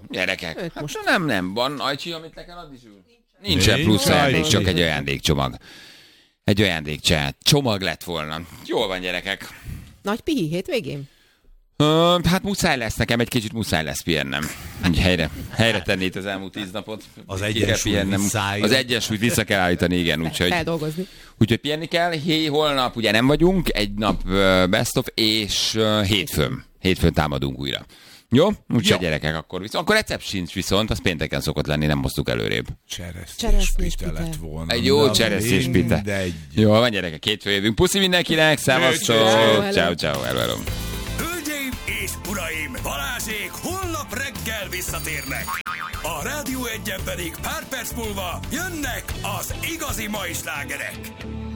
Gyerekek, most nem van ajcsi, amit le kell adni, Zsül? Nincsen plusz ajándék, csak egy ajándékcsomag. Egy ajándékcsomag lett volna. Jól van, gyerekek. Nagy pihi hétvégén? Hát muszáj lesz, nekem egy kicsit muszáj lesz pihennem. Helyre tenni itt az elmúlt 10 napot. Az egyensúlyt vissza kell állítani, igen. Úgyhogy pihenni kell. Holnap ugye nem vagyunk, egy nap best of, és hétfőn támadunk újra. Jó? Úgyhogy gyerekek, akkor recept sincs viszont, az pénteken szokott lenni, nem hoztuk előrébb. Cseresznyéspite lett volna. Egy jó cseresznyéspite. Jó, van gyerekek, hétfőn jövünk. Puszi mindenkinek, szevasztok! Ciao, hello. Hölgyeim és uraim, Balázsék holnap reggel visszatérnek. A Rádió 1-en pedig pár perc múlva jönnek az igazi mai slágerek.